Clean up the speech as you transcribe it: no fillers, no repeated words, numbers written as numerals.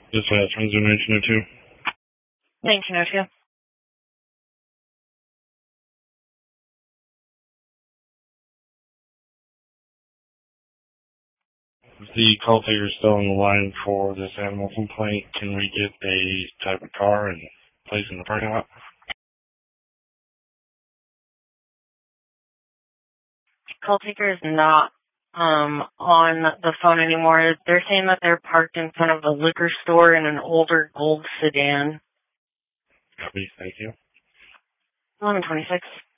Dispatch 1902. 1902. If the call taker is still on the line for this animal complaint, can we get a type of car and place in the parking lot? Call taker is not on the phone anymore. They're saying that they're parked in front of a liquor store in an older gold sedan. Copy, thank you. 1126.